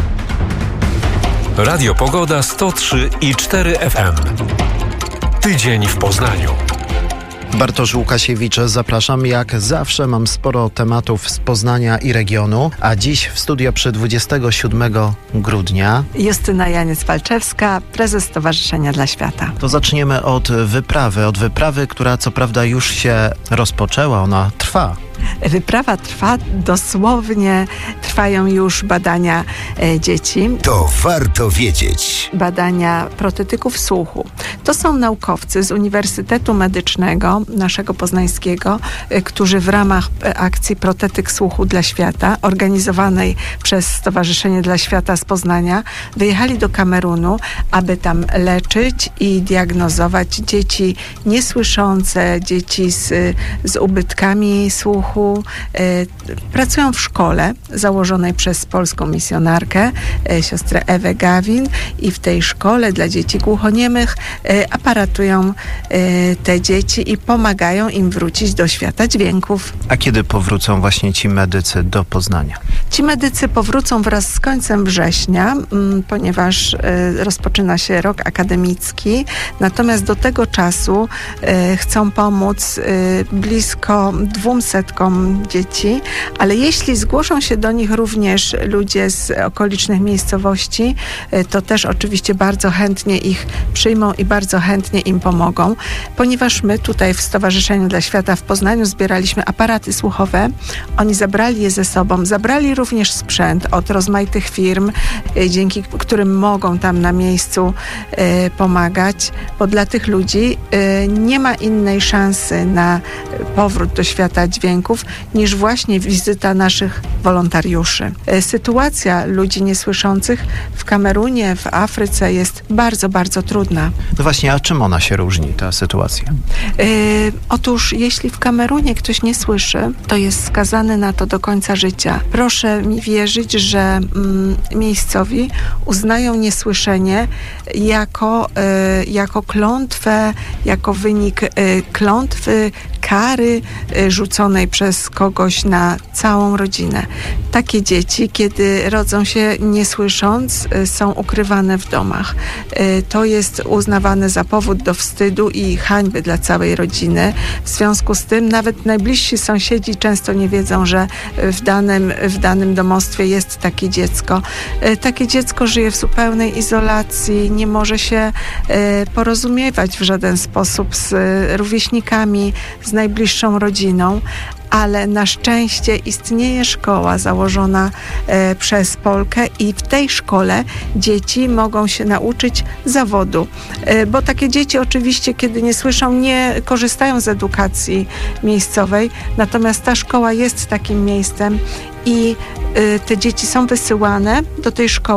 [SPEAKER 5] Radio Pogoda sto trzy i cztery F M. Tydzień w Poznaniu.
[SPEAKER 6] Bartosz Łukasiewicz, zapraszam. Jak zawsze mam sporo tematów z Poznania i regionu, a dziś w studio przy dwudziestego siódmego grudnia
[SPEAKER 21] Justyna Janiec-Walczewska, prezes Stowarzyszenia dla Świata.
[SPEAKER 6] To zaczniemy od wyprawy, od wyprawy, która co prawda już się rozpoczęła, ona trwa.
[SPEAKER 21] Wyprawa trwa, dosłownie trwają już badania e, dzieci.
[SPEAKER 3] To warto wiedzieć.
[SPEAKER 21] Badania protetyków słuchu. To są naukowcy z Uniwersytetu Medycznego naszego poznańskiego, e, którzy w ramach akcji Protetyk Słuchu dla Świata, organizowanej przez Stowarzyszenie dla Świata z Poznania, wyjechali do Kamerunu, aby tam leczyć i diagnozować dzieci niesłyszące, dzieci z, z ubytkami słuchu. Pracują w szkole założonej przez polską misjonarkę, siostrę Ewę Gawin, i w tej szkole dla dzieci głuchoniemych aparatują te dzieci i pomagają im wrócić do świata dźwięków.
[SPEAKER 6] A kiedy powrócą właśnie ci medycy do Poznania?
[SPEAKER 21] Ci medycy powrócą wraz z końcem września, ponieważ rozpoczyna się rok akademicki, natomiast do tego czasu chcą pomóc blisko dwusetkom dzieci, ale jeśli zgłoszą się do nich również ludzie z okolicznych miejscowości, to też oczywiście bardzo chętnie ich przyjmą i bardzo chętnie im pomogą, ponieważ my tutaj w Stowarzyszeniu dla Świata w Poznaniu zbieraliśmy aparaty słuchowe. Oni zabrali je ze sobą, zabrali również sprzęt od rozmaitych firm, dzięki którym mogą tam na miejscu y, pomagać, bo dla tych ludzi y, nie ma innej szansy na powrót do świata dźwięków niż właśnie wizyta naszych wolontariuszy. Y, sytuacja ludzi niesłyszących w Kamerunie, w Afryce jest bardzo, bardzo trudna.
[SPEAKER 6] No właśnie, a czym ona się różni, ta sytuacja?
[SPEAKER 21] Y, otóż jeśli w Kamerunie ktoś nie słyszy, to jest skazany na to do końca życia. Proszę mi wierzyć, że mm, miejscowi uznają niesłyszenie jako, y, jako klątwę, jako wynik y, klątwy, kary y, rzuconej przez kogoś na całą rodzinę. Takie dzieci, kiedy rodzą się nie słysząc, y, są ukrywane w domach. Y, to jest uznawane za powód do wstydu i hańby dla całej rodziny. W związku z tym nawet najbliżsi sąsiedzi często nie wiedzą, że w danym, w danym domostwie jest takie dziecko. Y, takie dziecko żyje w zupełnej izolacji, nie może się y, porozumiewać w żaden sposób z y, rówieśnikami, z najbliższą rodziną, ale na szczęście istnieje szkoła założona e, przez Polkę i w tej szkole dzieci mogą się nauczyć zawodu. E, bo takie dzieci oczywiście, kiedy nie słyszą, nie korzystają z edukacji miejscowej, natomiast ta szkoła jest takim miejscem i e, te dzieci są wysyłane do tej szkoły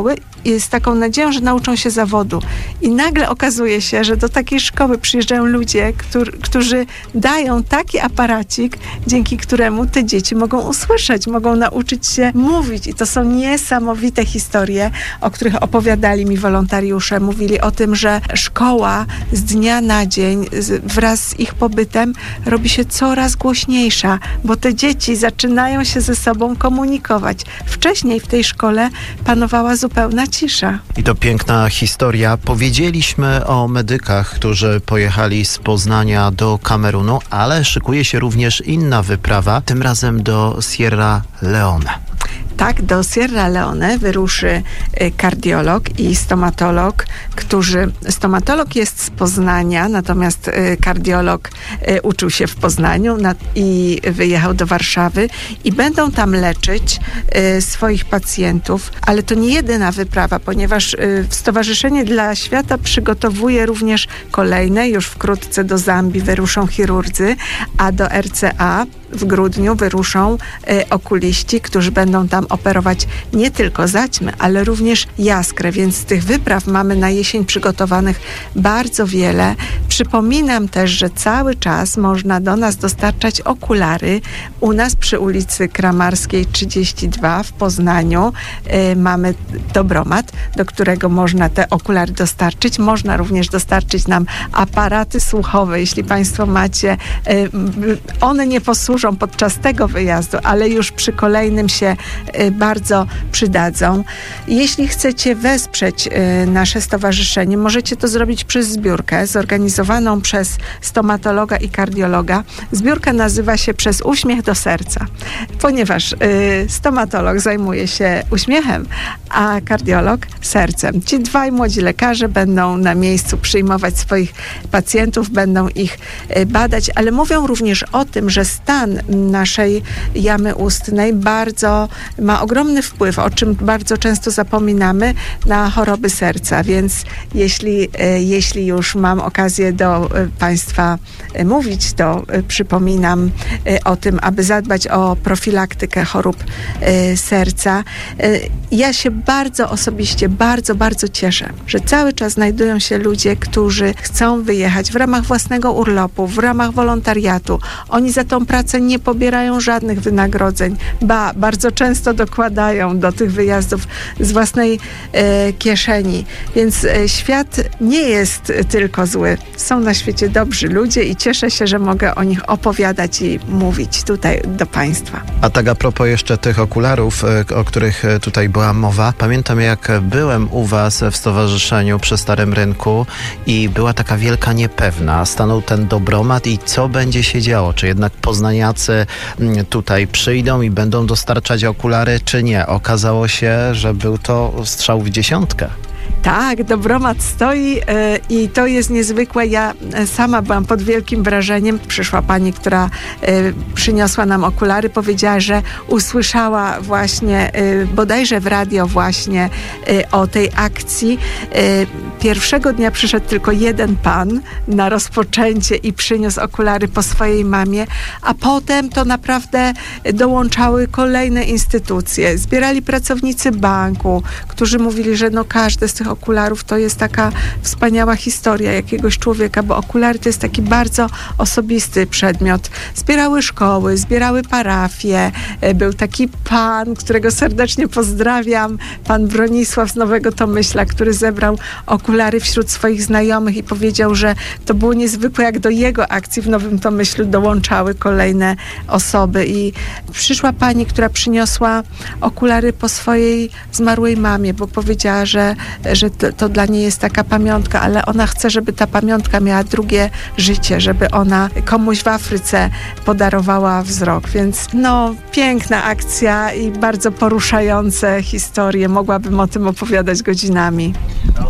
[SPEAKER 21] i z taką nadzieją, że nauczą się zawodu. I nagle okazuje się, że do takiej szkoły przyjeżdżają ludzie, którzy, którzy dają taki aparacik, dzięki któremu te dzieci mogą usłyszeć, mogą nauczyć się mówić. I to są niesamowite historie, o których opowiadali mi wolontariusze. Mówili o tym, że szkoła z dnia na dzień wraz z ich pobytem robi się coraz głośniejsza, bo te dzieci zaczynają się ze sobą komunikować. Wcześniej w tej szkole panowała zupełna cisza.
[SPEAKER 6] I to piękna historia. Powiedzieliśmy o medykach, którzy pojechali z Poznania do Kamerunu, ale szykuje się również inna wyprawa, tym razem do Sierra Leone.
[SPEAKER 21] Tak, do Sierra Leone wyruszy kardiolog i stomatolog, którzy... Stomatolog jest z Poznania, natomiast kardiolog uczył się w Poznaniu i wyjechał do Warszawy i będą tam leczyć swoich pacjentów, ale to nie jedyna wyprawa, ponieważ Stowarzyszenie dla Świata przygotowuje również kolejne, już wkrótce do Zambii wyruszą chirurdzy, a do R C A w grudniu wyruszą y, okuliści, którzy będą tam operować nie tylko zaćmy, ale również jaskrę, więc z tych wypraw mamy na jesień przygotowanych bardzo wiele. Przypominam też, że cały czas można do nas dostarczać okulary. U nas przy ulicy Kramarskiej trzydzieści dwa w Poznaniu y, mamy Dobromat, do którego można te okulary dostarczyć. Można również dostarczyć nam aparaty słuchowe, jeśli Państwo macie. Y, one nie posłużą podczas tego wyjazdu, ale już przy kolejnym się y, bardzo przydadzą. Jeśli chcecie wesprzeć y, nasze stowarzyszenie, możecie to zrobić przez zbiórkę zorganizowaną przez stomatologa i kardiologa. Zbiórka nazywa się Przez uśmiech do serca, ponieważ y, stomatolog zajmuje się uśmiechem, a kardiolog sercem. Ci dwaj młodzi lekarze będą na miejscu przyjmować swoich pacjentów, będą ich y, badać, ale mówią również o tym, że stan naszej jamy ustnej bardzo ma ogromny wpływ, o czym bardzo często zapominamy, na choroby serca, więc jeśli, jeśli już mam okazję do Państwa mówić, to przypominam o tym, aby zadbać o profilaktykę chorób serca. Ja się bardzo osobiście, bardzo, bardzo cieszę, że cały czas znajdują się ludzie, którzy chcą wyjechać w ramach własnego urlopu, w ramach wolontariatu. Oni za tą pracę nie pobierają żadnych wynagrodzeń, ba, bardzo często dokładają do tych wyjazdów z własnej e, kieszeni. Więc e, świat nie jest tylko zły. Są na świecie dobrzy ludzie i cieszę się, że mogę o nich opowiadać i mówić tutaj do Państwa.
[SPEAKER 6] A tak a propos jeszcze tych okularów, o których tutaj była mowa. Pamiętam, jak byłem u Was w stowarzyszeniu przy Starym Rynku i była taka wielka niepewna. Stanął ten Dobromat i co będzie się działo? Czy jednak poznaniacy tutaj przyjdą i będą dostarczać okulary, czy nie? Okazało się, że był to strzał w dziesiątkę.
[SPEAKER 21] Tak, Dobromat stoi yy, i to jest niezwykłe. Ja sama byłam pod wielkim wrażeniem. Przyszła pani, która yy, przyniosła nam okulary, powiedziała, że usłyszała właśnie, yy, bodajże w radio właśnie yy, o tej akcji. Yy, pierwszego dnia przyszedł tylko jeden pan na rozpoczęcie i przyniósł okulary po swojej mamie, a potem to naprawdę dołączały kolejne instytucje. Zbierali pracownicy banku, którzy mówili, że no każde z tych okularów to jest taka wspaniała historia jakiegoś człowieka, bo okulary to jest taki bardzo osobisty przedmiot. Zbierały szkoły, zbierały parafie. Był taki pan, którego serdecznie pozdrawiam, pan Bronisław z Nowego Tomyśla, który zebrał okulary wśród swoich znajomych i powiedział, że to było niezwykłe, jak do jego akcji w Nowym Tomyślu dołączały kolejne osoby. I przyszła pani, która przyniosła okulary po swojej zmarłej mamie, bo powiedziała, że że to, to dla niej jest taka pamiątka, ale ona chce, żeby ta pamiątka miała drugie życie, żeby ona komuś w Afryce podarowała wzrok. Więc no, piękna akcja i bardzo poruszające historie. Mogłabym o tym opowiadać godzinami.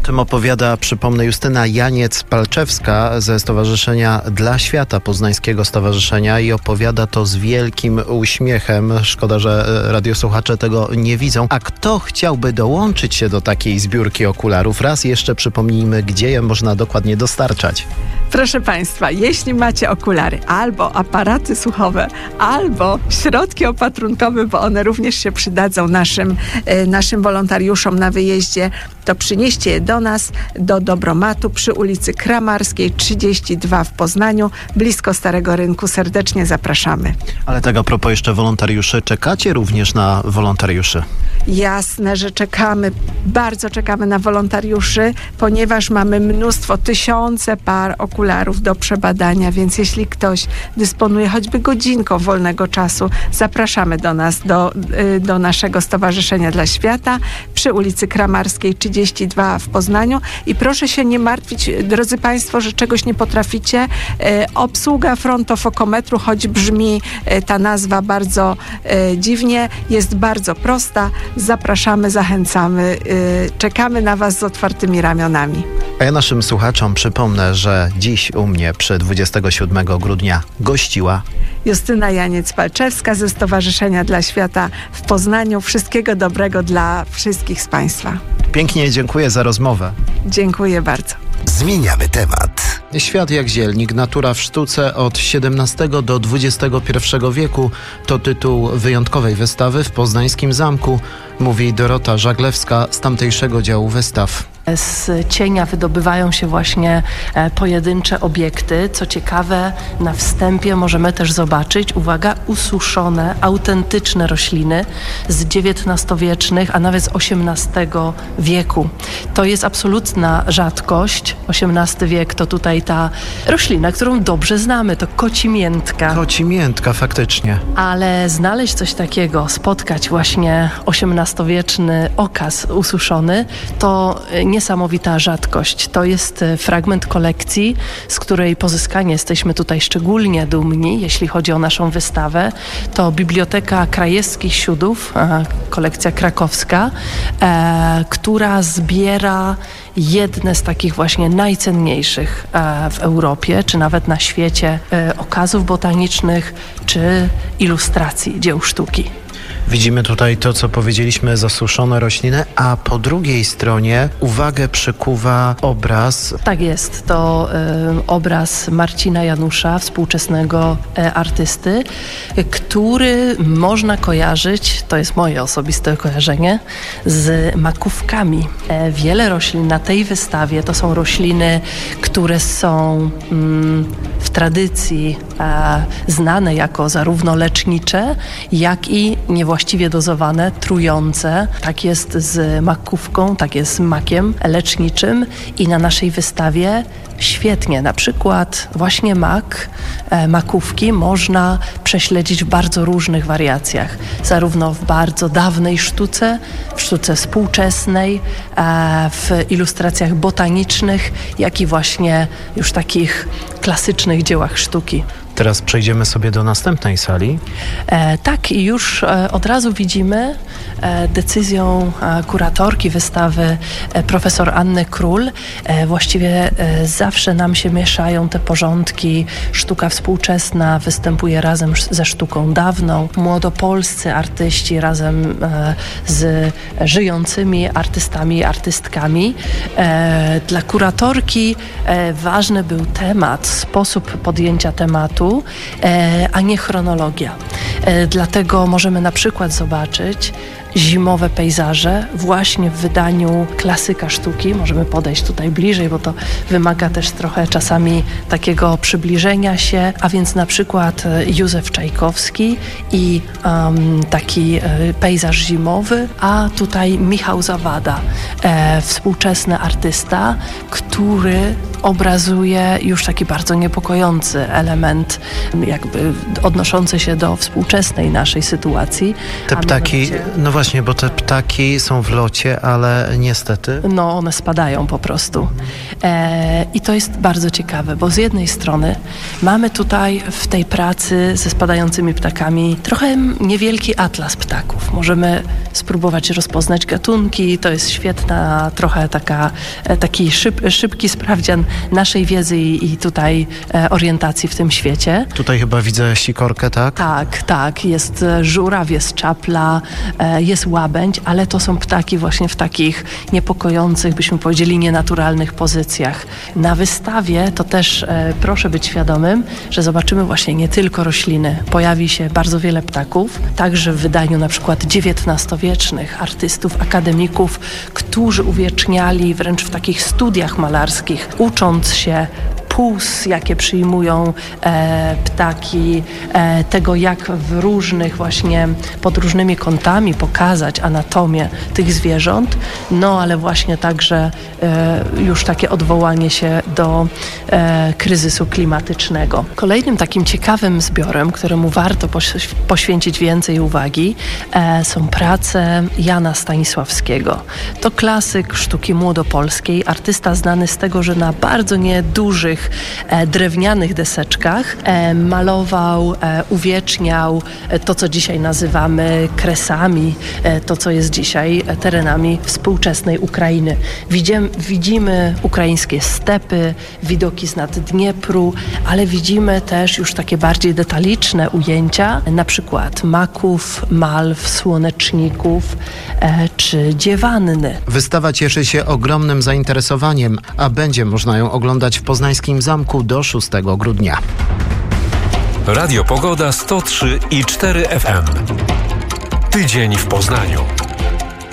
[SPEAKER 6] tym opowiada, przypomnę, Justyna Janiec-Palczewska ze Stowarzyszenia Dla Świata, Poznańskiego Stowarzyszenia, i opowiada to z wielkim uśmiechem. Szkoda, że radiosłuchacze tego nie widzą. A kto chciałby dołączyć się do takiej zbiórki okularów? Raz jeszcze przypomnijmy, gdzie je można dokładnie dostarczać.
[SPEAKER 21] Proszę Państwa, jeśli macie okulary albo aparaty słuchowe, albo środki opatrunkowe, bo one również się przydadzą naszym, naszym wolontariuszom na wyjeździe, to przynieście je do nas, do Dobromatu przy ulicy Kramarskiej trzydzieści dwa w Poznaniu, blisko Starego Rynku. Serdecznie zapraszamy.
[SPEAKER 6] Ale tak a propos jeszcze wolontariuszy, czekacie również na wolontariuszy?
[SPEAKER 21] Jasne, że czekamy, bardzo czekamy na wolontariuszy, ponieważ mamy mnóstwo, tysiące par okularów do przebadania, więc jeśli ktoś dysponuje choćby godzinką wolnego czasu, zapraszamy do nas, do, do naszego Stowarzyszenia Dla Świata przy ulicy Kramarskiej trzydzieści dwa w Poznaniu i proszę się nie martwić, drodzy Państwo, że czegoś nie potraficie. E, obsługa frontofokometru, choć brzmi e, ta nazwa bardzo e, dziwnie, jest bardzo prosta. Zapraszamy, zachęcamy, e, czekamy na Was z otwartymi ramionami.
[SPEAKER 6] A ja naszym słuchaczom przypomnę, że dziś u mnie przy dwudziestego siódmego grudnia gościła
[SPEAKER 21] Justyna Janiec-Palczewska ze Stowarzyszenia Dla Świata w Poznaniu. Wszystkiego dobrego dla wszystkich z Państwa.
[SPEAKER 6] Pięknie dziękuję za rozmowę.
[SPEAKER 21] Dziękuję bardzo.
[SPEAKER 3] Zmieniamy temat.
[SPEAKER 6] Świat jak zielnik, natura w sztuce od siedemnastego do dwudziestego pierwszego wieku to tytuł wyjątkowej wystawy w poznańskim zamku, mówi Dorota Żaglewska z tamtejszego działu wystaw.
[SPEAKER 1] Z cienia wydobywają się właśnie pojedyncze obiekty. Co ciekawe, na wstępie możemy też zobaczyć, uwaga, ususzone, autentyczne rośliny z dziewiętnastowiecznych, a nawet z osiemnastego wieku. To jest absolutna rzadkość. osiemnasty wiek to tutaj ta roślina, którą dobrze znamy, to kocimiętka.
[SPEAKER 6] Kocimiętka, faktycznie.
[SPEAKER 1] Ale znaleźć coś takiego, spotkać właśnie osiemnastowieczny okaz ususzony, to niesamowita rzadkość. To jest fragment kolekcji, z której pozyskanie jesteśmy tutaj szczególnie dumni, jeśli chodzi o naszą wystawę. To Biblioteka Krajewskich Siudów, kolekcja krakowska, e, która zbiera jedne z takich właśnie najcenniejszych e, w Europie, czy nawet na świecie e, okazów botanicznych, czy ilustracji dzieł sztuki.
[SPEAKER 6] Widzimy tutaj to, co powiedzieliśmy, zasuszone rośliny, a po drugiej stronie uwagę przykuwa obraz.
[SPEAKER 1] Tak jest, to y, obraz Marcina Janusza, współczesnego y, artysty, y, który można kojarzyć, to jest moje osobiste kojarzenie, z makówkami. E, wiele roślin na tej wystawie to są rośliny, które są mm, w tradycji e, znane jako zarówno lecznicze, jak i niewłaściwie dozowane, trujące. Tak jest z makówką, tak jest z makiem leczniczym i na naszej wystawie świetnie, na przykład właśnie mak, e, makówki można prześledzić w bardzo różnych wariacjach, zarówno w bardzo dawnej sztuce, w sztuce współczesnej, e, w ilustracjach botanicznych, jak i właśnie już takich klasycznych dziełach sztuki.
[SPEAKER 6] Teraz przejdziemy sobie do następnej sali.
[SPEAKER 1] E, tak, i już e, od razu widzimy e, decyzją e, kuratorki wystawy e, profesor Anny Król. E, właściwie e, zawsze nam się mieszają te porządki. Sztuka współczesna występuje razem ze sztuką dawną. Młodopolscy artyści razem e, z żyjącymi artystami i artystkami. E, dla kuratorki e, ważny był temat, sposób podjęcia tematu, a nie chronologia. Dlatego możemy na przykład zobaczyć zimowe pejzaże właśnie w wydaniu klasyka sztuki. Możemy podejść tutaj bliżej, bo to wymaga też trochę czasami takiego przybliżenia się, a więc na przykład Józef Czajkowski i um, taki e, pejzaż zimowy, a tutaj Michał Zawada, e, współczesny artysta, który obrazuje już taki bardzo niepokojący element, jakby odnoszący się do współczesnej naszej sytuacji.
[SPEAKER 6] Te ptaki, mianowicie... no właśnie, bo te ptaki są w locie, ale niestety...
[SPEAKER 1] No, one spadają po prostu. E, I to jest bardzo ciekawe, bo z jednej strony mamy tutaj w tej pracy ze spadającymi ptakami trochę niewielki atlas ptaków. Możemy spróbować rozpoznać gatunki. To jest świetna, trochę taka, taki szyb, szybki sprawdzian naszej wiedzy i, i tutaj e, orientacji w tym świecie.
[SPEAKER 6] Tutaj chyba widzę sikorkę, tak?
[SPEAKER 1] Tak, tak. Jest żuraw, jest czapla, e, jest łabędź, ale to są ptaki właśnie w takich niepokojących, byśmy powiedzieli, nienaturalnych pozycjach. Na wystawie to też e, proszę być świadomym, że zobaczymy właśnie nie tylko rośliny. Pojawi się bardzo wiele ptaków, także w wydaniu na przykład dziewiętnastowiecznych artystów, akademików, którzy uwieczniali wręcz w takich studiach malarskich, ucząc się puls, jakie przyjmują e, ptaki, e, tego jak w różnych właśnie, pod różnymi kątami pokazać anatomię tych zwierząt, no ale właśnie także e, już takie odwołanie się do e, kryzysu klimatycznego. Kolejnym takim ciekawym zbiorem, któremu warto poś- poświęcić więcej uwagi, e, są prace Jana Stanisławskiego. To klasyk sztuki młodopolskiej, artysta znany z tego, że na bardzo niedużych E, drewnianych deseczkach e, malował, e, uwieczniał e, to, co dzisiaj nazywamy kresami, e, to, co jest dzisiaj e, terenami współczesnej Ukrainy. Widzimy, widzimy ukraińskie stepy, widoki z nad Dniepru, ale widzimy też już takie bardziej detaliczne ujęcia, na przykład maków, malw, słoneczników e, czy dziewanny.
[SPEAKER 6] Wystawa cieszy się ogromnym zainteresowaniem, a będzie można ją oglądać w poznańskim zamku do szóstego grudnia.
[SPEAKER 5] Radio Pogoda sto trzy i cztery F M. Tydzień w Poznaniu.